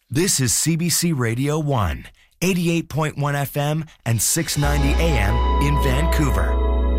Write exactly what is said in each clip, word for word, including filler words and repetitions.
This is C B C Radio one, eighty-eight point one F M and six ninety A M in Vancouver.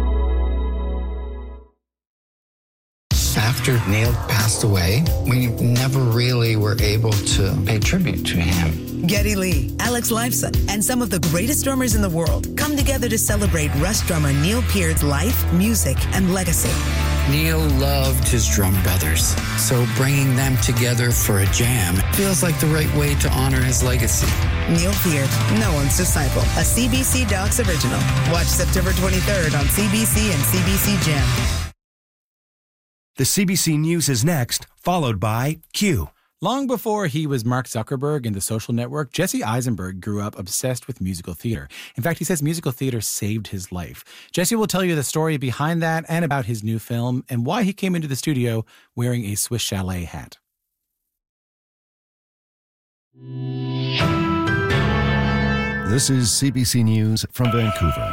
After Neil passed away, we never really were able to pay tribute to him. Geddy Lee, Alex Lifeson, and some of the greatest drummers in the world come together to celebrate Rush drummer Neil Peart's life, music, and legacy. Neil loved his drum brothers, so bringing them together for a jam feels like the right way to honor his legacy. Neil Peart, no one's disciple, a C B C Docs original. Watch September twenty-third on C B C and C B C Gem. The C B C News is next, followed by Q. Long before he was Mark Zuckerberg in The Social Network, Jesse Eisenberg grew up obsessed with musical theater. In fact, he says musical theater saved his life. Jesse will tell you the story behind that and about his new film and why he came into the studio wearing a Swiss Chalet hat. This is C B C News from Vancouver.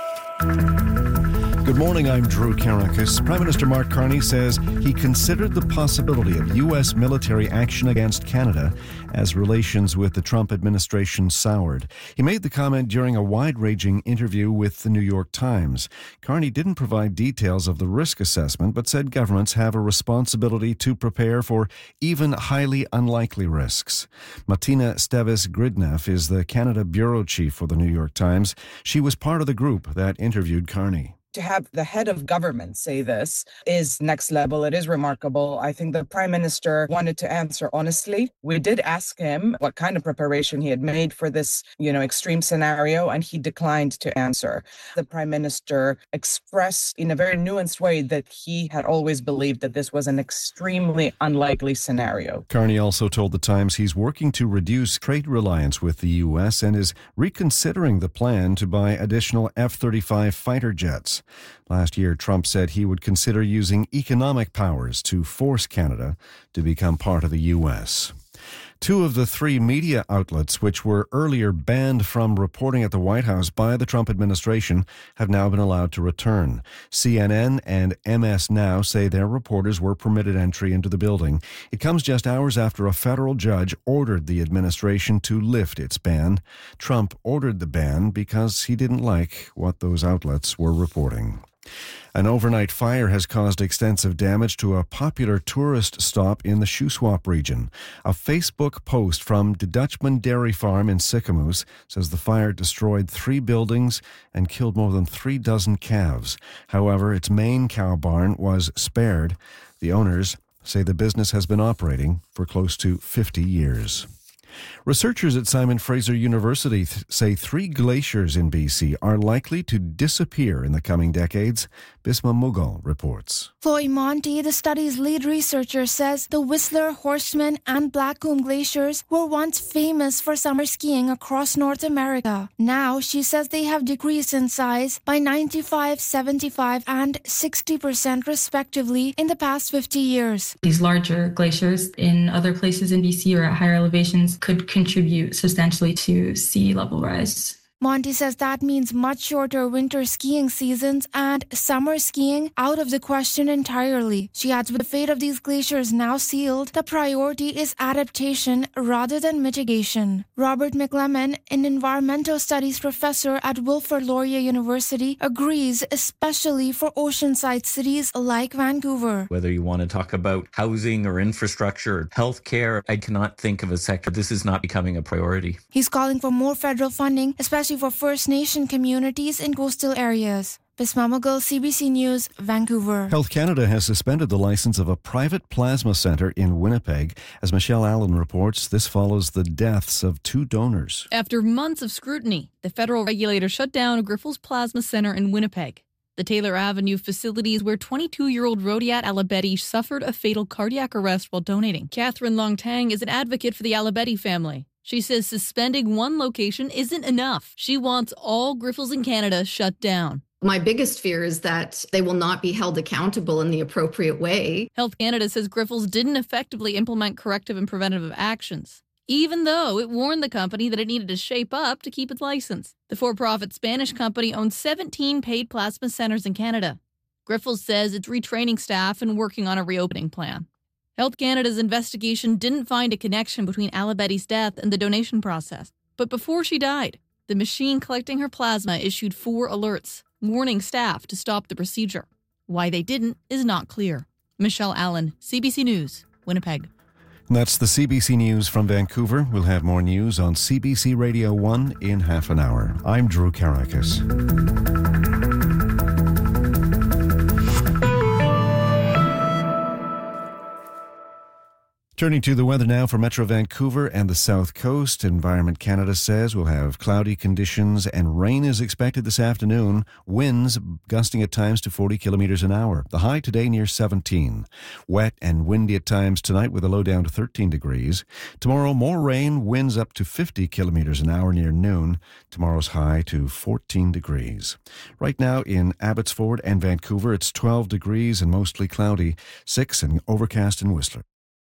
Good morning, I'm Drew Karakis. Prime Minister Mark Carney says he considered the possibility of U S military action against Canada as relations with the Trump administration soured. He made the comment during a wide-ranging interview with the New York Times. Carney didn't provide details of the risk assessment, but said governments have a responsibility to prepare for even highly unlikely risks. Martina Steves-Gridneff is the Canada bureau chief for the New York Times. She was part of the group that interviewed Carney. To have the head of government say this is next level. It is remarkable. I think the prime minister wanted to answer honestly. We did ask him what kind of preparation he had made for this, you know, extreme scenario, and he declined to answer. The prime minister expressed in a very nuanced way that he had always believed that this was an extremely unlikely scenario. Carney also told the Times he's working to reduce trade reliance with the U S and is reconsidering the plan to buy additional F thirty-five fighter jets. Last year, Trump said he would consider using economic powers to force Canada to become part of the U S. Two of the three media outlets which were earlier banned from reporting at the White House by the Trump administration have now been allowed to return. C N N and M S Now say their reporters were permitted entry into the building. It comes just hours after a federal judge ordered the administration to lift its ban. Trump ordered the ban because he didn't like what those outlets were reporting. An overnight fire has caused extensive damage to a popular tourist stop in the Shuswap region. A Facebook post from the Dutchman Dairy Farm in Sicamous says the fire destroyed three buildings and killed more than three dozen calves. However, its main cow barn was spared. The owners say the business has been operating for close to fifty years. Researchers at Simon Fraser University th- say three glaciers in B C are likely to disappear in the coming decades. Bisma Mughal reports. Floyd Monty, the study's lead researcher, says the Whistler, Horstman, and Blackcomb glaciers were once famous for summer skiing across North America. Now, she says they have decreased in size by ninety-five, seventy-five, and sixty percent respectively in the past fifty years. These larger glaciers in other places in B C or at higher elevations could contribute substantially to sea level rise. Monty says that means much shorter winter skiing seasons and summer skiing out of the question entirely. She adds, with the fate of these glaciers now sealed, the priority is adaptation rather than mitigation. Robert McLemmon, an environmental studies professor at Wilfrid Laurier University, agrees, especially for oceanside cities like Vancouver. Whether you want to talk about housing or infrastructure or healthcare, I cannot think of a sector this is not becoming a priority. He's calling for more federal funding, especially for First Nation communities in coastal areas. Bisma Mughal, C B C News, Vancouver. Health Canada has suspended the license of a private plasma centre in Winnipeg. As Michelle Allen reports, this follows the deaths of two donors. After months of scrutiny, the federal regulator shut down Grifols Plasma Centre in Winnipeg. The Taylor Avenue facilities where twenty-two-year-old Rodiat Alabetti suffered a fatal cardiac arrest while donating. Catherine Longtang is an advocate for the Alabetti family. She says suspending one location isn't enough. She wants all Grifols in Canada shut down. My biggest fear is that they will not be held accountable in the appropriate way. Health Canada says Grifols didn't effectively implement corrective and preventative actions, even though it warned the company that it needed to shape up to keep its license. The for-profit Spanish company owns seventeen paid plasma centers in Canada. Grifols says it's retraining staff and working on a reopening plan. Health Canada's investigation didn't find a connection between Alabetti's death and the donation process. But before she died, the machine collecting her plasma issued four alerts, warning staff to stop the procedure. Why they didn't is not clear. Michelle Allen, C B C News, Winnipeg. That's the C B C News from Vancouver. We'll have more news on C B C Radio one in half an hour. I'm Drew Karakis. Turning to the weather now for Metro Vancouver and the South Coast. Environment Canada says we'll have cloudy conditions and rain is expected this afternoon. Winds gusting at times to forty kilometers an hour. The high today near seventeen. Wet and windy at times tonight with a low down to thirteen degrees. Tomorrow more rain, winds up to fifty kilometers an hour near noon. Tomorrow's high to fourteen degrees. Right now in Abbotsford and Vancouver it's twelve degrees and mostly cloudy. six and overcast in Whistler.